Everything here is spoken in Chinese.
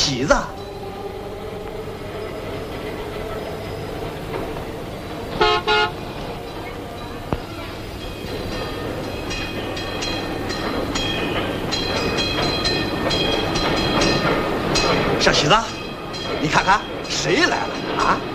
喜子。小喜子，你看看谁来了啊？